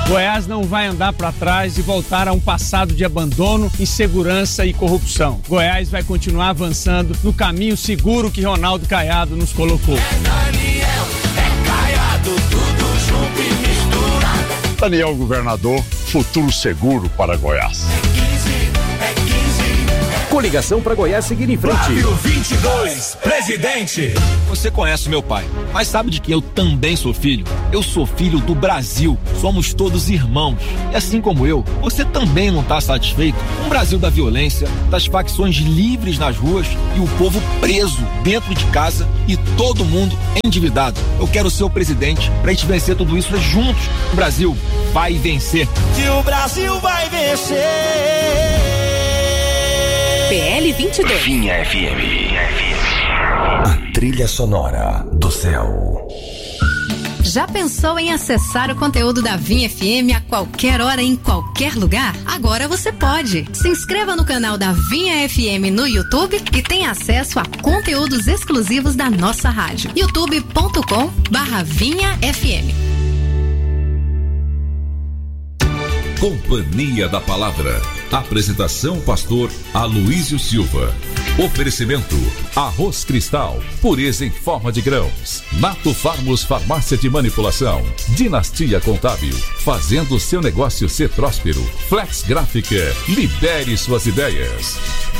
Goiás não vai andar para trás e voltar a um passado de abandono, insegurança e corrupção. Goiás vai continuar avançando no caminho seguro que Ronaldo Caiado nos colocou. Daniel, Caiado, tudo junto e misturado. Daniel, governador, futuro seguro para Goiás. Coligação para Goiás seguir em frente. Flávio 22, presidente. Você conhece meu pai, mas sabe de que eu também sou filho? Eu sou filho do Brasil. Somos todos irmãos. E assim como eu, você também não está satisfeito com o Brasil da violência, das facções livres nas ruas e o povo preso dentro de casa e todo mundo endividado. Eu quero ser o presidente pra gente vencer tudo isso juntos. O Brasil vai vencer. Que o Brasil vai vencer. PL 22. Vinha FM. A trilha sonora do céu. Já pensou em acessar o conteúdo da Vinha FM a qualquer hora, em qualquer lugar? Agora você pode. Se inscreva no canal da Vinha FM no YouTube e tenha acesso a conteúdos exclusivos da nossa rádio. youtube.com/vinhafm. Companhia da Palavra. Apresentação pastor Aloísio Silva. Oferecimento: Arroz Cristal, pureza em forma de grãos. Nato Farmos Farmácia de Manipulação. Dinastia Contábil, fazendo seu negócio ser próspero. Flex Gráfica, libere suas ideias.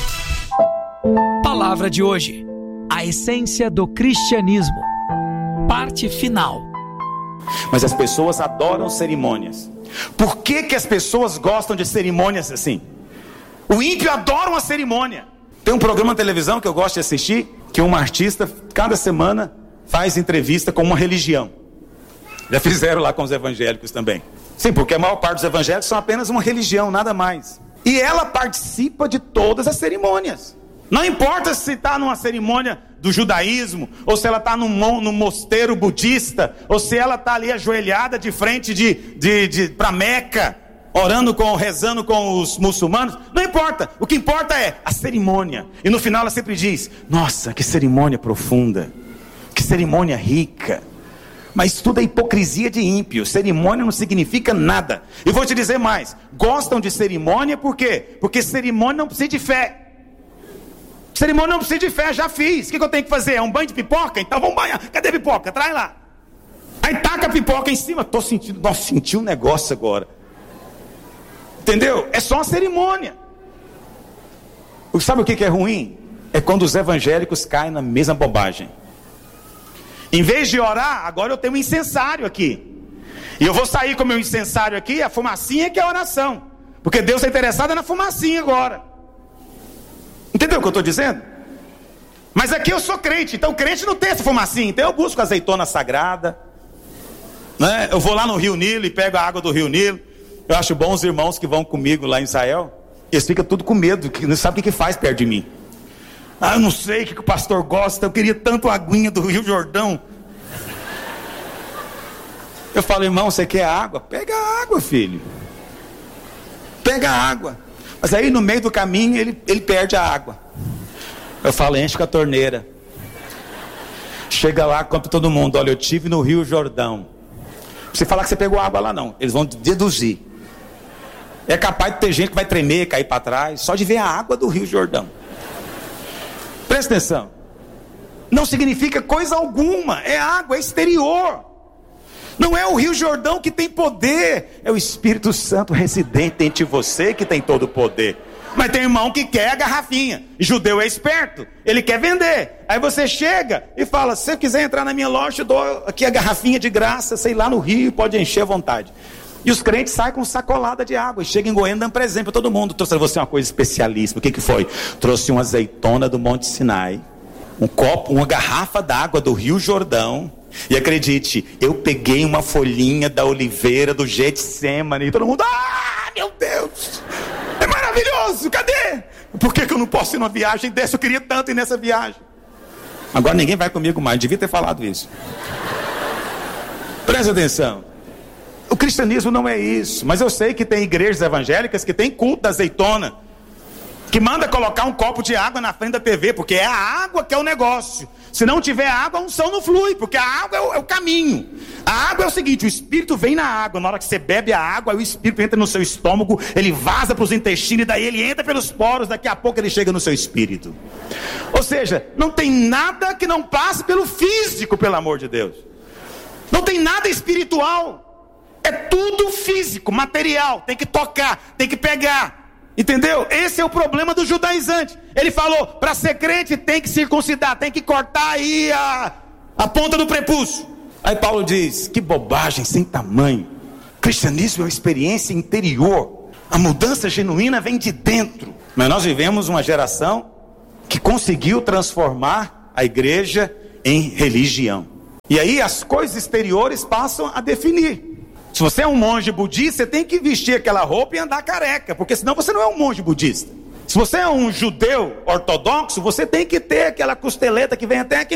Palavra de hoje: a essência do cristianismo. Parte final. Mas as pessoas adoram cerimônias. Por que que as pessoas gostam de cerimônias assim? O ímpio adora uma cerimônia. Tem um programa na televisão que eu gosto de assistir, que um artista, cada semana, faz entrevista com uma religião. Já fizeram lá com os evangélicos também. Sim, porque a maior parte dos evangélicos são apenas uma religião, nada mais. E ela participa de todas as cerimônias. Não importa se está numa cerimônia do judaísmo, ou se ela está num mosteiro budista, ou se ela está ali ajoelhada de frente para Meca, rezando com os muçulmanos. Não importa, o que importa é a cerimônia. E no final ela sempre diz: nossa, que cerimônia profunda, que cerimônia rica. Mas tudo é hipocrisia de ímpio. Cerimônia não significa nada. E vou te dizer mais: gostam de cerimônia por quê? Porque cerimônia não precisa de fé. Cerimônia não precisa de fé, já fiz. O que eu tenho que fazer? É um banho de pipoca? Então vamos banhar. Cadê a pipoca? Traz lá. Aí taca a pipoca em cima. Tô sentindo, nossa, senti um negócio agora. Entendeu? É só uma cerimônia. Sabe o que é ruim? É quando os evangélicos caem na mesma bobagem. Em vez de orar, agora eu tenho um incensário aqui. E eu vou sair com o meu incensário aqui, a fumacinha que é a oração. Porque Deus está interessado na fumacinha agora. Entendeu o que eu estou dizendo? Mas aqui eu sou crente, então crente não tem essa fumacinha. Então eu busco azeitona sagrada, né? Eu vou lá no Rio Nilo e pego a água do Rio Nilo. Eu acho bom os irmãos que vão comigo lá em Israel. Eles ficam tudo com medo, que não sabem o que faz perto de mim. Eu não sei o que o pastor gosta. Eu queria tanto a aguinha do Rio Jordão. Eu falo: irmão, você quer água? Pega a água, filho. Pega a água. Mas aí no meio do caminho ele perde a água. Eu falo: enche com a torneira. Chega lá, conta todo mundo: olha, eu estive no Rio Jordão. Você falar que você pegou água lá, não. Eles vão deduzir. É capaz de ter gente que vai tremer, cair para trás, só de ver a água do Rio Jordão. Presta atenção. Não significa coisa alguma. É água, é exterior. Não é o Rio Jordão que tem poder. É o Espírito Santo residente entre você que tem todo o poder. Mas tem irmão que quer a garrafinha. Judeu é esperto, ele quer vender. Aí você chega e fala: se você quiser entrar na minha loja, eu dou aqui a garrafinha de graça, sei lá no Rio, pode encher à vontade. E os crentes saem com sacolada de água e chegam em Goiânia dando presente para todo mundo. Trouxe a você uma coisa especialíssima. O que foi? Trouxe uma azeitona do Monte Sinai, um copo, uma garrafa d'água do Rio Jordão. E acredite, eu peguei uma folhinha da oliveira do Getsemane. E todo mundo: meu Deus, é maravilhoso, cadê? Por que eu não posso ir numa viagem dessa? Eu queria tanto ir nessa viagem. Agora ninguém vai comigo mais, devia ter falado isso. Presta atenção. O cristianismo não é isso. Mas eu sei que tem igrejas evangélicas que tem culto da azeitona, que manda colocar um copo de água na frente da TV, porque é a água que é o negócio. Se não tiver água, a unção não flui, porque a água é o caminho. A água é o seguinte, o Espírito vem na água, na hora que você bebe a água, aí o Espírito entra no seu estômago, ele vaza para os intestinos, e daí ele entra pelos poros, daqui a pouco ele chega no seu espírito. Ou seja, não tem nada que não passe pelo físico, pelo amor de Deus. Não tem nada espiritual, é tudo físico, material, tem que tocar, tem que pegar. Entendeu? Esse é o problema do judaizante. Ele falou, para ser crente tem que circuncidar, tem que cortar aí a ponta do prepúcio. Aí Paulo diz, que bobagem sem tamanho. Cristianismo é uma experiência interior. A mudança genuína vem de dentro. Mas nós vivemos uma geração que conseguiu transformar a igreja em religião. E aí as coisas exteriores passam a definir. Se você é um monge budista, você tem que vestir aquela roupa e andar careca, porque senão você não é um monge budista. Se você é um judeu ortodoxo, você tem que ter aquela costeleta que vem até aqui